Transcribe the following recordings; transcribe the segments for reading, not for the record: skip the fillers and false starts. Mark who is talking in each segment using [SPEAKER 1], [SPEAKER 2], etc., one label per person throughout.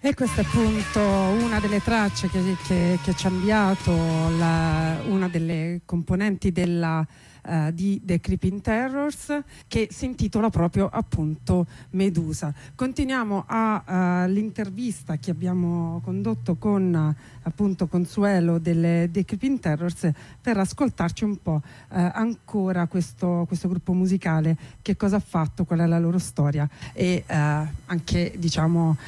[SPEAKER 1] E questa è appunto una delle tracce che ci ha inviato una delle componenti di The Creeping Terrors, che si intitola proprio appunto Medusa. Continuiamo all'intervista che abbiamo condotto con appunto Consuelo delle The Creeping Terrors per ascoltarci un po' ancora questo gruppo musicale, che cosa ha fatto, qual è la loro storia e anche diciamo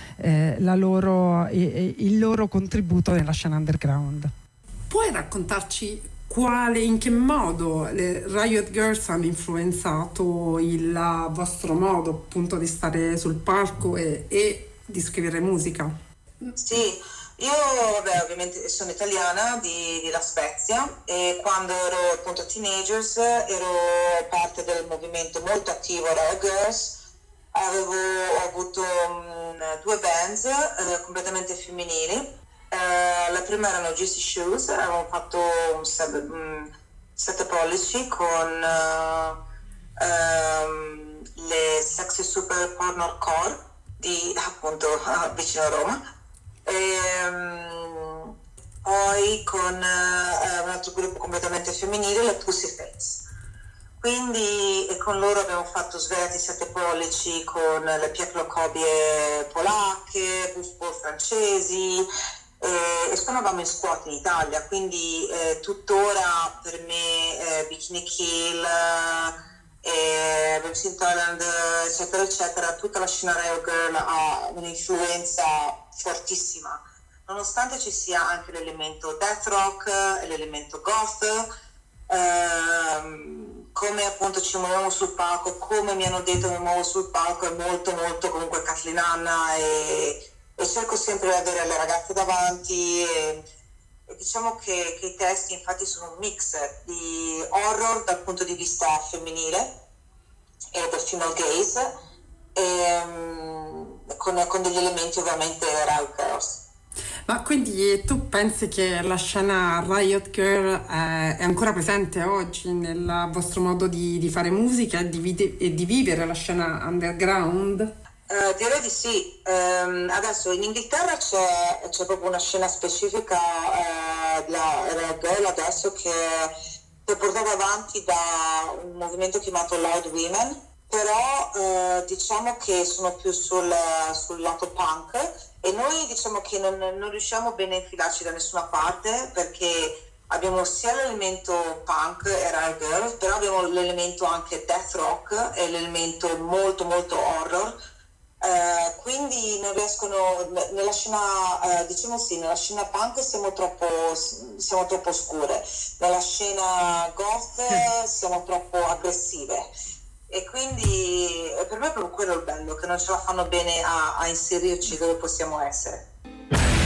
[SPEAKER 1] il loro contributo nella scena underground. Puoi raccontarci in che modo le Riot Girls hanno influenzato il vostro modo appunto di stare sul palco e di scrivere musica?
[SPEAKER 2] Sì, io ovviamente sono italiana di La Spezia, e quando ero appunto teenagers ero parte del movimento molto attivo Riot Girls. Ho avuto due bands completamente femminili. La prima erano Juicy Shoes, avevamo fatto un 7 pollici con le Sexy Super Porno Core di appunto vicino a Roma. Poi con un altro gruppo completamente femminile, le Pussy Face. Quindi con loro abbiamo fatto svariati 7 pollici con le piaklokobie polacche, Buspol francesi, e suonavamo in squat in Italia, quindi tuttora per me Bikini Kill, Babes in Thailand, eccetera eccetera, tutta la scena Riot Girl ha un'influenza fortissima, nonostante ci sia anche l'elemento death rock e l'elemento goth. Come appunto ci muoviamo sul palco, come mi hanno detto mi muovo sul palco, è molto molto comunque Kathleen Hanna, e cerco sempre di avere le ragazze davanti, e diciamo che i testi infatti sono un mix di horror dal punto di vista femminile e del female gaze, con degli elementi ovviamente Riot Girls.
[SPEAKER 1] Ma quindi tu pensi che la scena Riot Girl è ancora presente oggi nel vostro modo di fare musica e di vivere la scena underground?
[SPEAKER 2] Direi di sì. Adesso in Inghilterra c'è proprio una scena specifica della Riot Girl adesso, che è portata avanti da un movimento chiamato Loud Women, però diciamo che sono più sul lato punk, e noi diciamo che non riusciamo bene a infilarci da nessuna parte, perché abbiamo sia l'elemento punk e Riot Girl, però abbiamo l'elemento anche death rock e l'elemento molto molto horror, quindi non riescono nella scena, diciamo sì, nella scena punk siamo troppo scure, nella scena goth siamo troppo aggressive, e quindi per me è proprio quello il bello, che non ce la fanno bene a inserirci dove possiamo essere.